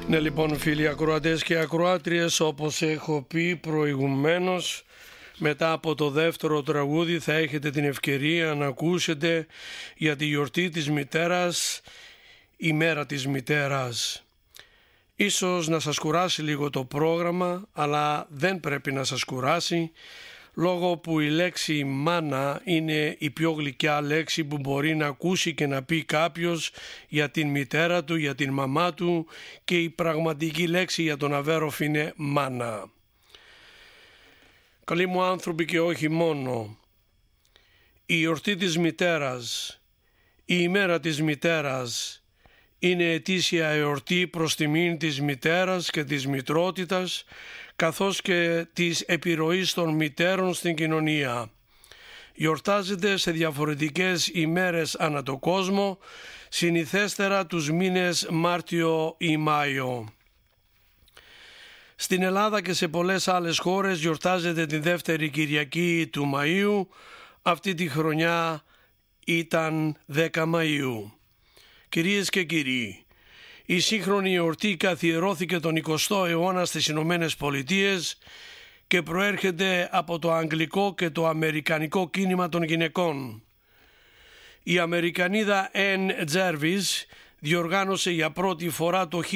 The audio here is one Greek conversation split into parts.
Ναι, λοιπόν, φίλοι ακροατές και ακροάτριες, όπως έχω πει προηγουμένως, μετά από το δεύτερο τραγούδι θα έχετε την ευκαιρία να ακούσετε για τη γιορτή της μητέρας, η μέρα της μητέρας. Ίσως να σας κουράσει λίγο το πρόγραμμα, αλλά δεν πρέπει να σας κουράσει, λόγω που η λέξη μάνα είναι η πιο γλυκιά λέξη που μπορεί να ακούσει και να πει κάποιος για την μητέρα του, για την μαμά του, και η πραγματική λέξη για τον αβέροφ είναι μάνα. Καλοί μου άνθρωποι και όχι μόνο, η γιορτή της μητέρας, η ημέρα της μητέρας είναι ετήσια εορτή προς τιμήν της μητέρας και της μητρότητας, καθώς και της επιρροής των μητέρων στην κοινωνία. Γιορτάζεται σε διαφορετικές ημέρες ανά το κόσμο, συνηθέστερα τους μήνες Μάρτιο ή Μάιο. Στην Ελλάδα και σε πολλές άλλες χώρες γιορτάζεται την δεύτερη Κυριακή του Μαΐου, αυτή τη χρονιά ήταν 10 Μαΐου. Κυρίες και κύριοι, η σύγχρονη εορτή καθιερώθηκε τον 20ο αιώνα στις Ηνωμένες Πολιτείες και προέρχεται από το αγγλικό και το αμερικανικό κίνημα των γυναικών. Η Αμερικανίδα Ann Jarvis διοργάνωσε για πρώτη φορά το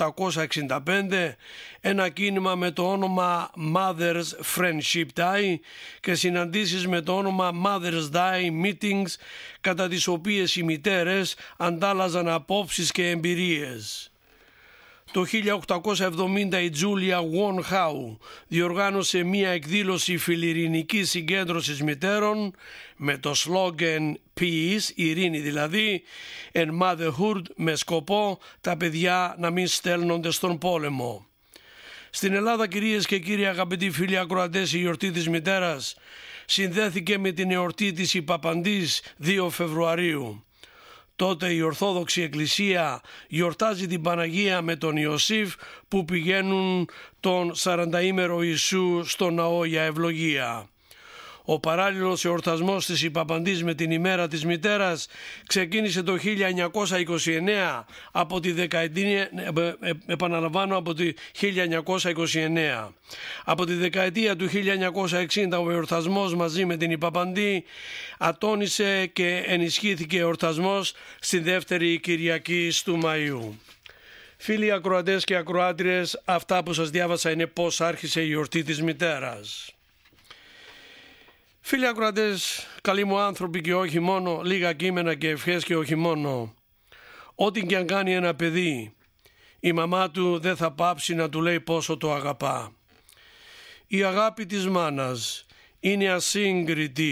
1865 ένα κίνημα με το όνομα Mother's Friendship Day και συναντήσεις με το όνομα Mother's Day Meetings, κατά τις οποίες οι μητέρες αντάλλαζαν απόψεις και εμπειρίες. Το 1870 η Τζούλια Won Howe διοργάνωσε μία εκδήλωση φιλιρινικής συγκέντρωσης μητέρων με το σλόγγεν Peace, ειρήνη δηλαδή, and Motherhood, με σκοπό τα παιδιά να μην στέλνονται στον πόλεμο. Στην Ελλάδα, κυρίες και κύριοι αγαπητοί φίλοι ακροατές, η γιορτή της μητέρας συνδέθηκε με την εορτή της Ιππαπαντής 2 Φεβρουαρίου. Τότε η Ορθόδοξη Εκκλησία γιορτάζει την Παναγία με τον Ιωσήφ που πηγαίνουν τον 40ήμερο Ιησού στο ναό για ευλογία. Ο παράλληλος εορτασμός της Ιππαπαντής με την ημέρα της μητέρας ξεκίνησε το 1929 από τη δεκαετία, από τη 1929. Από τη δεκαετία του 1960 ο εορτασμός μαζί με την Ιππαπαντή ατώνησε και ενισχύθηκε εορτασμός στη δεύτερη Κυριακή του Μαΐου. Φίλοι ακροατές και ακροάτριες, αυτά που σας διάβασα είναι πώς άρχισε η γιορτή της μητέρας. Φίλοι ακροατές, καλοί μου άνθρωποι και όχι μόνο, λίγα κείμενα και ευχές και όχι μόνο. Ό,τι και αν κάνει ένα παιδί, η μαμά του δεν θα πάψει να του λέει πόσο το αγαπά. Η αγάπη της μάνας είναι ασύγκριτη.